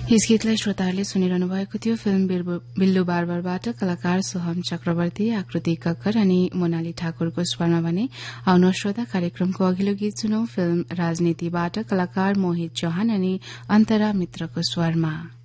यस गीतलाई श्रोताहरूले सुनिरहनु भएको थियो फिल्म बिल्लु बारबारबाट कलाकार सोहम चक्रवर्ती, आकृति कक्कर अनि मोनाली ठाकुरको स्वरमा भने। आउनु श्रोता कार्यक्रमको अघिल्लो गीत सुनौ फिल्म राजनीतिबाट कलाकार मोहित चौहान अनि अन्तरा मित्रको स्वरमा।